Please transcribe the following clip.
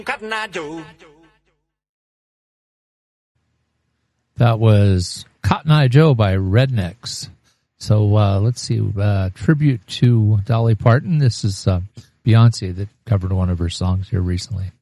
Cotton Eye Joe. That was Cotton Eye Joe by Rednecks. So let's see, tribute to Dolly Parton. This is Beyonce that covered one of her songs here recently.